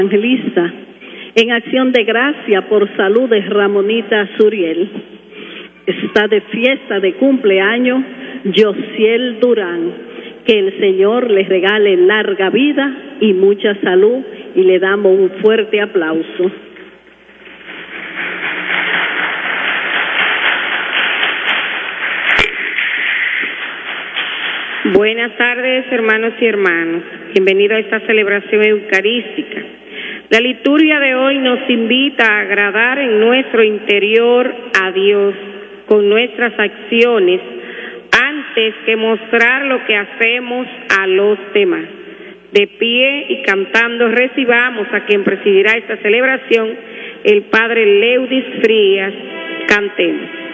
Evangelista, en acción de gracia por salud de Ramonita Suriel. Está de fiesta de cumpleaños Josiel Durán. Que el Señor les regale larga vida y mucha salud, y le damos un fuerte aplauso. Buenas tardes, hermanos y hermanas. Bienvenidos a esta celebración eucarística. La liturgia de hoy nos invita a agradar en nuestro interior a Dios con nuestras acciones antes que mostrar lo que hacemos a los demás. De pie y cantando recibamos a quien presidirá esta celebración, el Padre Leudis Frías. Cantemos.